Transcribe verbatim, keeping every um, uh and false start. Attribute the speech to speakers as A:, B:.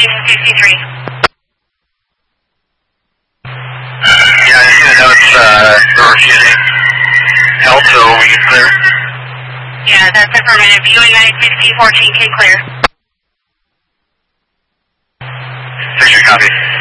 A: fifty-three.
B: Yeah, I see the notes, uh, they're refusing help, so we can clear.
A: Yeah, that's affirmative. Viewing nine sixty, fourteen K clear.
B: Picture copy.